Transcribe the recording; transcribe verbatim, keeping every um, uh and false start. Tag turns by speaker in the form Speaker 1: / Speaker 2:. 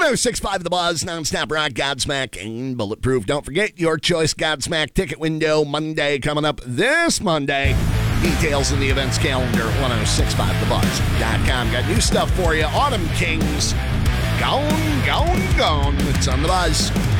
Speaker 1: oh six point five The Buzz, nonstop rock, Godsmack, and Bulletproof. Don't forget your choice Godsmack ticket window Monday coming up this Monday. Details in the events calendar at ten sixty-five the buzz dot com. Got new stuff for you. Autumn Kings. Gone, gone, gone. It's on The Buzz.